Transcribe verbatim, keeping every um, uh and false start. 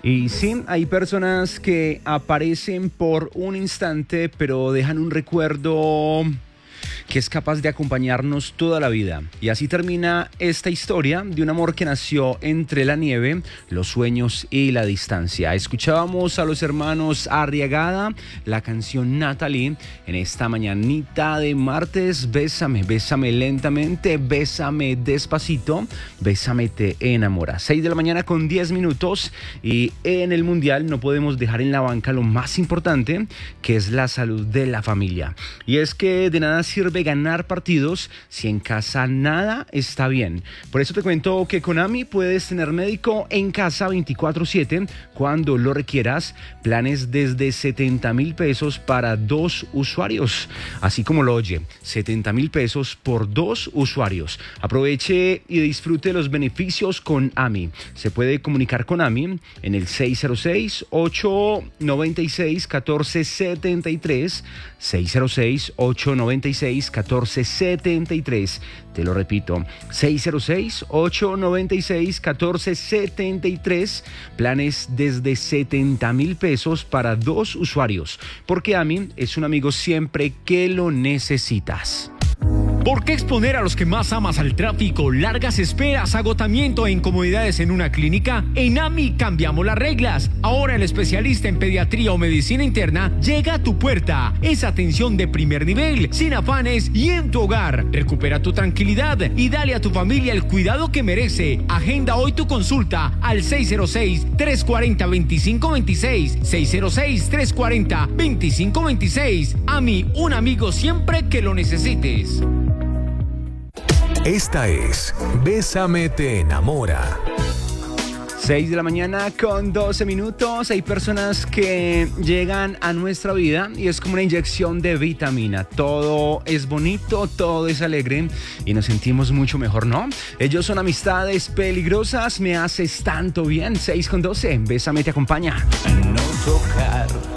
Y sí, hay personas que aparecen por un instante, pero dejan un recuerdo que es capaz de acompañarnos toda la vida. Y así termina esta historia de un amor que nació entre la nieve, los sueños y la distancia. Escuchábamos a los hermanos Arriagada, la canción Natalie, en esta mañanita de martes. Bésame, bésame lentamente, bésame despacito, bésame te enamora. seis de la mañana con diez minutos, y en el Mundial no podemos dejar en la banca lo más importante, que es la salud de la familia. Y es que de nada sirve ganar partidos si en casa nada está bien. Por eso te cuento que con AMI puedes tener médico en casa veinticuatro siete cuando lo requieras. Planes desde setenta mil pesos para dos usuarios. Así como lo oye, setenta mil pesos por dos usuarios. Aproveche y disfrute los beneficios con AMI. Se puede comunicar con AMI en el seis cero seis, ocho nueve seis, uno cuatro siete tres, seis cero seis, ocho nueve seis, uno cuatro siete tres. Te lo repito, seis cero seis, ocho nueve seis, uno cuatro siete tres. Planes desde setenta mil pesos para dos usuarios, porque AMI es un amigo siempre que lo necesitas. ¿Por qué exponer a los que más amas al tráfico, largas esperas, agotamiento e incomodidades en una clínica? En AMI cambiamos las reglas. Ahora el especialista en pediatría o medicina interna llega a tu puerta. Es atención de primer nivel, sin afanes y en tu hogar. Recupera tu tranquilidad y dale a tu familia el cuidado que merece. Agenda hoy tu consulta al seis cero seis, tres cuatro cero, dos cinco dos seis, seis cero seis, tres cuatro cero, dos cinco dos seis. AMI, un amigo siempre que lo necesites. Esta es Bésame te enamora. seis de la mañana con doce minutos. Hay personas que llegan a nuestra vida y es como una inyección de vitamina. Todo es bonito, todo es alegre y nos sentimos mucho mejor, ¿no? Ellos son amistades peligrosas. Me haces tanto bien. seis con doce. Bésame te acompaña. No tocar